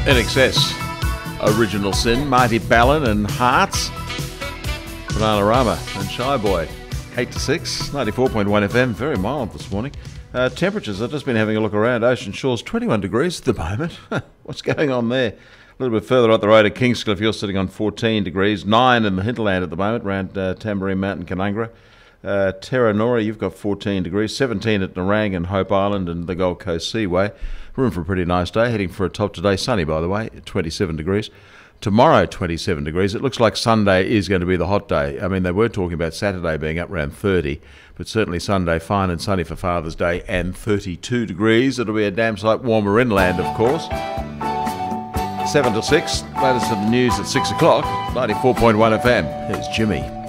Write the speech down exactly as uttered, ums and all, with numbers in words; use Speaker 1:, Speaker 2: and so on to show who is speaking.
Speaker 1: In Excess, Original Sin, Marty Ballin and Hearts, Bananarama and Shy Boy. eight to six, ninety-four point one F M, very mild this morning. Uh, temperatures, I've just been having a look around. Ocean Shores, twenty-one degrees at the moment. What's going on there? A little bit further up the road at Kingscliff, you're sitting on fourteen degrees. nine in the hinterland at the moment, around uh, Tamborine Mountain, Canungra. Uh, Terranora, you've got fourteen degrees. seventeen at Nerang and Hope Island and the Gold Coast Seaway. Room for a pretty nice day. Heading for a top today. Sunny, by the way, twenty-seven degrees. Tomorrow, twenty-seven degrees. It looks like Sunday is going to be the hot day. I mean, they were talking about Saturday being up around thirty, but certainly Sunday, fine and sunny for Father's Day and thirty-two degrees. It'll be a damn sight warmer inland, of course. seven to six. Latest of the news at six o'clock. ninety-four point one F M. Here's Jimmy.